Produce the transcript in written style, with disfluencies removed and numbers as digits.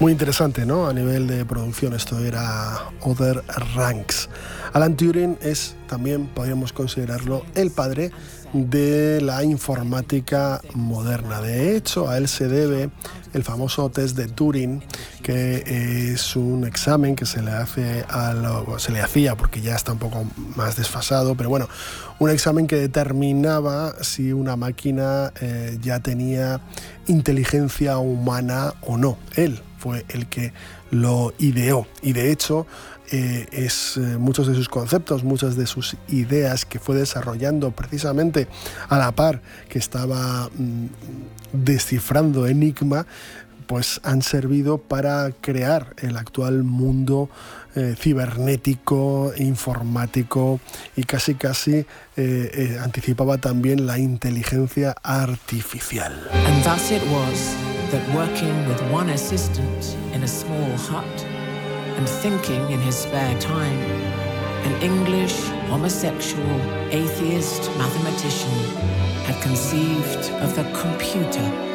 Muy interesante, ¿no? A nivel de producción, esto era Other Ranks. Alan Turing es también, podríamos considerarlo, el padre de la informática moderna. De hecho, a él se debe el famoso test de Turing, que es un examen que se le hacía, porque ya está un poco más desfasado, pero bueno, un examen que determinaba si una máquina ya tenía inteligencia humana o no. Él fue el que lo ideó y de hecho muchos de sus conceptos, muchas de sus ideas que fue desarrollando precisamente a la par que estaba descifrando Enigma, pues han servido para crear el actual mundo cibernético, informático y casi anticipaba también la inteligencia artificial. And thus it was that working with one assistant in a small hut and thinking in his spare time, an English, homosexual, atheist mathematician had conceived of the computer